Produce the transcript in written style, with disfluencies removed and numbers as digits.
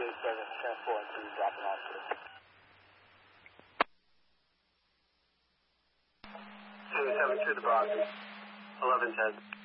transport and 2 dropping off to 272 the Broadway, 1110.